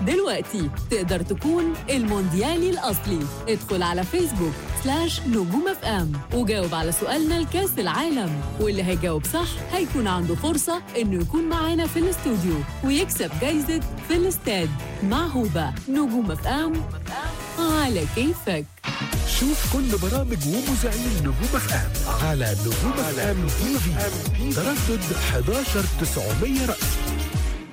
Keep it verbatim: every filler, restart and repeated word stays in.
دلوقتي تقدر تكون المونديالي الأصلي. ادخل على فيسبوك سلاش نجوم اف ام وجاوب على سؤالنا لكاس العالم، واللي هيجاوب صح هيكون عنده فرصة إنه يكون معانا في الاستوديو ويكسب جايزة في الاستاد مع هوبا. نجوم اف ام على كيفك. شوف كل برامج ومذيعين نجوم اف ام على نجوم اف ام تي في تردد احد عشر تسعمية رأس.